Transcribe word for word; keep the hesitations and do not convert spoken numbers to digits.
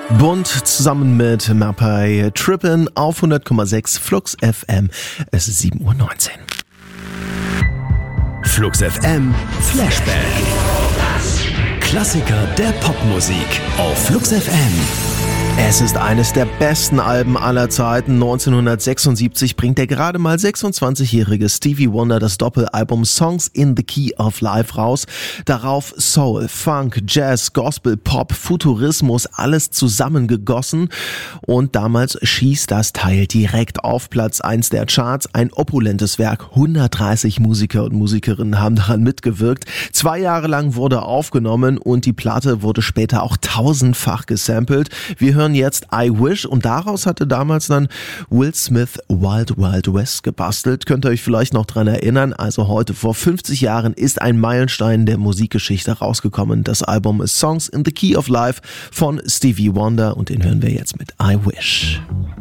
Bunt zusammen mit Mapai Trippin auf hundert Komma sechs Flux F M. Es ist sieben Uhr neunzehn. Flux F M Flashback. Klassiker der Popmusik auf Flux F M. Es ist eines der besten Alben aller Zeiten. neunzehnhundertsechsundsiebzig bringt der gerade mal sechsundzwanzigjährige Stevie Wonder das Doppelalbum Songs in the Key of Life raus. Darauf Soul, Funk, Jazz, Gospel, Pop, Futurismus, alles zusammengegossen. Und damals schießt das Teil direkt auf Platz eins der Charts. Ein opulentes Werk. hundertdreißig Musiker und Musikerinnen haben daran mitgewirkt. Zwei Jahre lang wurde aufgenommen und die Platte wurde später auch tausendfach gesampelt. Wir hören jetzt I Wish und daraus hatte damals dann Will Smith Wild Wild West gebastelt. Könnt ihr euch vielleicht noch dran erinnern? Also heute vor fünfzig Jahren ist ein Meilenstein der Musikgeschichte rausgekommen. Das Album ist Songs in the Key of Life von Stevie Wonder und den hören wir jetzt mit I Wish.